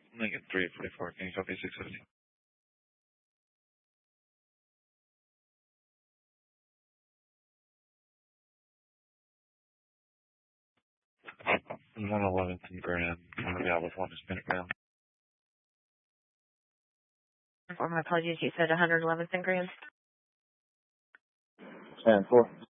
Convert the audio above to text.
Lincoln 344, can you copy 650? 111th and Grand, going to be out with 1 minute ground. My apologies, you said 111th and Grand? 10-4.